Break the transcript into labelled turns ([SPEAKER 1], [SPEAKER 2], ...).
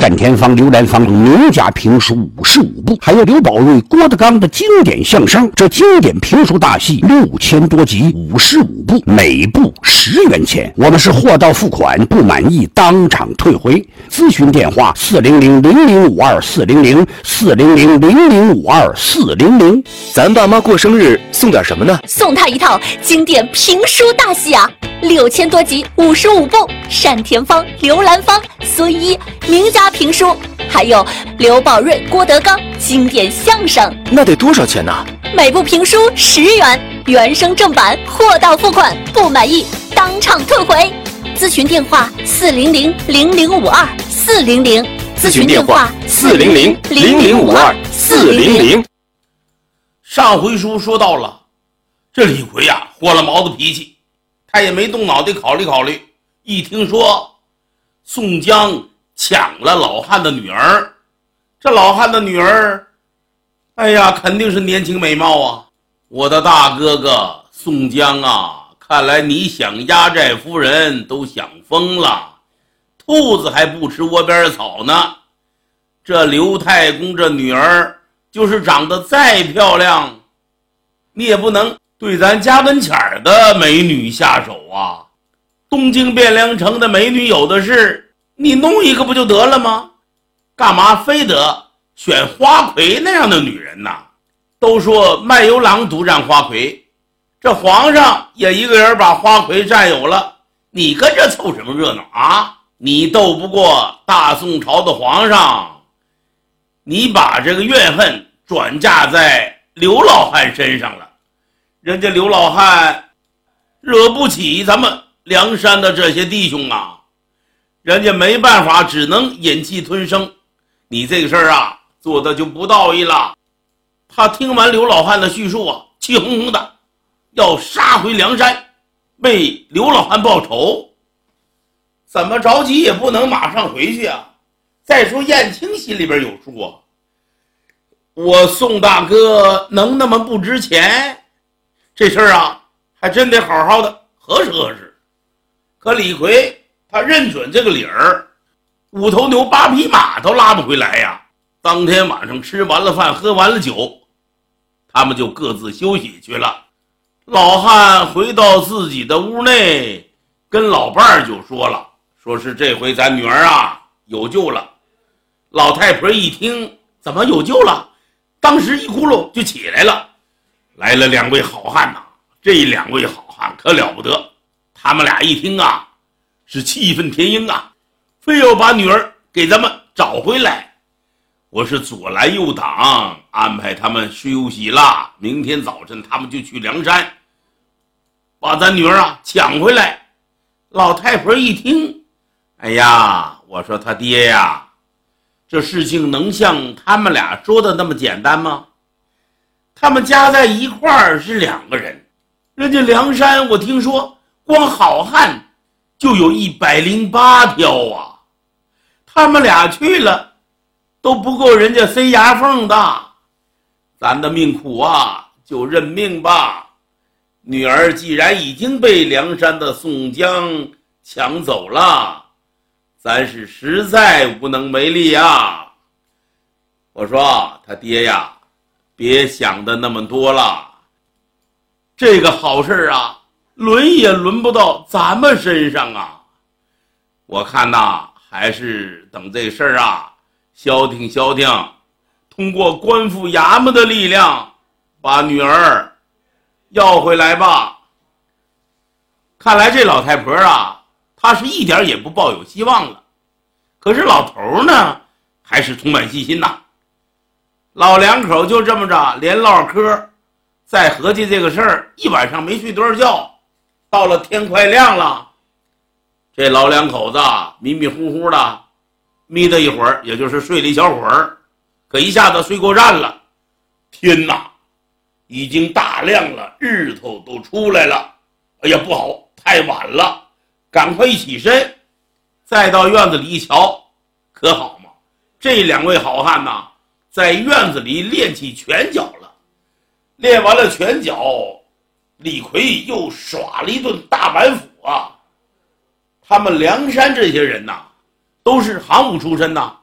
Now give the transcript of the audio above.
[SPEAKER 1] 单田芳、刘兰芳名家评书55部，还有刘宝瑞、郭德纲的经典相声。这经典评书大戏6000多集，55部，每部10元钱。我们是货到付款，不满意当场退回。咨询电话400-0052-400，400-0052-400。
[SPEAKER 2] 咱爸妈过生日送点什么呢？
[SPEAKER 3] 送他一套经典评书大戏啊，6000多集，55部，单田芳、刘兰芳、孙一名家评书，还有刘宝瑞、郭德纲经典相声。
[SPEAKER 2] 那得多少钱呢？
[SPEAKER 3] 每部评书10元，原声正版，货到付款，不满意当场退回。咨询电话400-0052-400，
[SPEAKER 2] 咨询电话400-0052-400。
[SPEAKER 4] 上回书说到了，这李逵呀，豁了毛子脾气，他也没动脑袋考虑考虑。一听说宋江抢了老汉的女儿，这老汉的女儿，哎呀，肯定是年轻美貌啊！我的大哥哥宋江啊，看来你想压寨夫人都想疯了，兔子还不吃窝边草呢。这刘太公这女儿就是长得再漂亮，你也不能对咱家跟前儿的美女下手啊！东京汴梁城的美女有的是，你弄一个不就得了吗？干嘛非得选花魁那样的女人呢？都说卖油郎独占花魁，这皇上也一个人把花魁占有了，你跟着凑什么热闹啊？你斗不过大宋朝的皇上，你把这个怨恨转嫁在刘老汉身上了。人家刘老汉惹不起咱们梁山的这些弟兄啊，人家没办法，只能忍气吞声。你这个事儿啊，做的就不道义了。他听完刘老汉的叙述啊，气哄哄的要杀回梁山，为刘老汉报仇。怎么着急也不能马上回去啊。再说燕青心里边有数啊，我宋大哥能那么不值钱？这事儿啊，还真得好好的核实核实。可李逵他认准这个理儿，5头牛8匹马都拉不回来呀。当天晚上吃完了饭，喝完了酒，他们就各自休息去了。老汉回到自己的屋内，跟老伴儿就说了，说是这回咱女儿啊有救了。老太婆一听，怎么有救了？当时一咕噜就起来了。来了2位好汉呐，这2位好汉可了不得。他们俩一听啊，是气愤填膺啊，非要把女儿给咱们找回来。我是左拦右挡，安排他们休息了，明天早晨他们就去梁山，把咱女儿啊抢回来。老太婆一听，哎呀，我说他爹呀，这事情能像他们俩说的那么简单吗？他们加在一块儿是2个人，人家梁山我听说光好汉就有108条啊，他们俩去了都不够人家塞牙缝的。咱的命苦啊，就认命吧。女儿既然已经被梁山的宋江抢走了，咱是实在无能为力啊。我说他爹呀，别想的那么多了，这个好事啊，轮也轮不到咱们身上啊。我看呐，还是等这事儿啊消停消停，通过官府衙门的力量把女儿要回来吧。看来这老太婆啊，她是一点也不抱有希望了。可是老头呢，还是充满信心呐。老2口就这么着连唠嗑，再合计这个事儿，一晚上没睡多少觉。到了天快亮了，这老2口子迷迷糊糊的眯的一会儿，也就是睡了一小会儿，可一下子睡过站了。天哪，已经大亮了，日头都出来了。哎呀，不好，太晚了，赶快一起身，再到院子里一瞧，可好嘛，这2位好汉呐，在院子里练起拳脚了。练完了拳脚，李逵又耍了一顿大板斧啊。他们梁山这些人呐，都是行武出身呐，